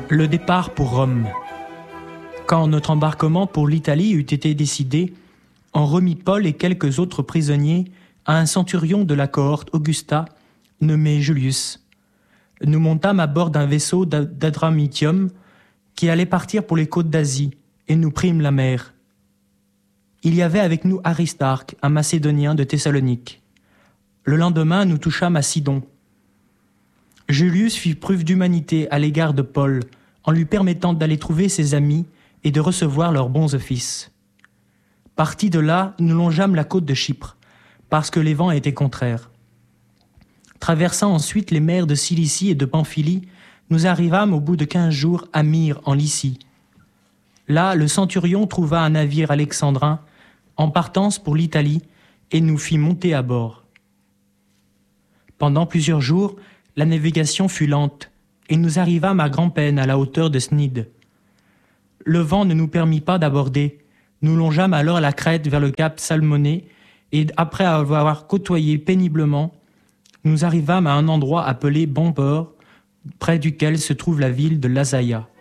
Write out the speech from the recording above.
Le départ pour Rome. Quand notre embarquement pour l'Italie eut été décidé, on remit Paul et quelques autres prisonniers à un centurion de la cohorte Augusta, nommé Julius. Nous montâmes à bord d'un vaisseau d'Adramyttium qui allait partir pour les côtes d'Asie, et nous prîmes la mer. Il y avait avec nous Aristarque, un Macédonien de Thessalonique. Le lendemain, nous touchâmes à Sidon. Julius fit preuve d'humanité à l'égard de Paul, en lui permettant d'aller trouver ses amis et de recevoir leurs bons offices. Partis de là, nous longeâmes la côte de Chypre, parce que les vents étaient contraires. Traversant ensuite les mers de Cilicie et de Pamphylie, nous arrivâmes au bout de 15 jours à Myre, en Lycie. Là, le centurion trouva un navire alexandrin en partance pour l'Italie et nous fit monter à bord. Pendant plusieurs jours, la navigation fut lente et nous arrivâmes à grand-peine à la hauteur de Snide. Le vent ne nous permit pas d'aborder. Nous longeâmes alors la crête vers le cap Salmoné et après avoir côtoyé péniblement, nous arrivâmes à un endroit appelé Bon Port, près duquel se trouve la ville de Lasaïa.